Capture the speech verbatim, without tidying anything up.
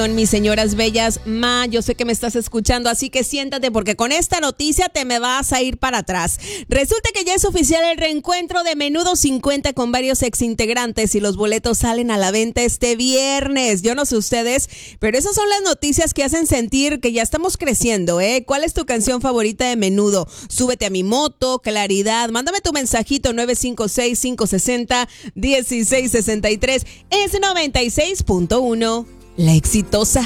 Mis señoras bellas, Ma, yo sé que me estás escuchando, así que siéntate porque con esta noticia te me vas a ir para atrás. Resulta que ya es oficial el reencuentro de Menudo cincuenta con varios exintegrantes y los boletos salen a la venta este viernes. Yo no sé ustedes, pero esas son las noticias que hacen sentir que ya estamos creciendo, ¿eh? ¿Cuál es tu canción favorita de Menudo? Súbete a mi moto, Claridad, mándame tu mensajito nueve cinco seis, cinco seis cero, uno seis seis tres. Es noventa y seis punto uno. La exitosa